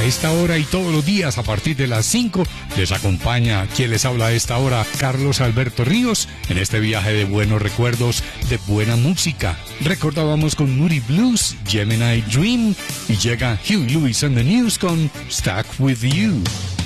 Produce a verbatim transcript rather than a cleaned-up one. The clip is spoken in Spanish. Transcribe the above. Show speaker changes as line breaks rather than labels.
esta hora y todos los días a partir de las cinco les acompaña quien les habla a esta hora, Carlos Alberto Ríos, en este viaje de buenos recuerdos, de buena música. Recordábamos con Moody Blues, Gemini Dream, y llega Huey Lewis and the News con Stuck With You.